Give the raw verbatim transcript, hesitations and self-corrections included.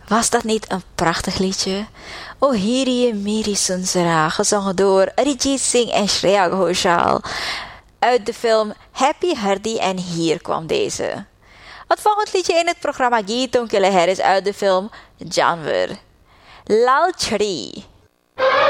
Was dat niet een prachtig liedje? O Hiri Miri Sunsara, gezongen door Arijit Singh en Shreya Ghoshal. Uit de film Happy Hardy en hier kwam deze. Het volgende liedje in het programma Geeton Killeher is uit de film Janwar. Lal Chhdi.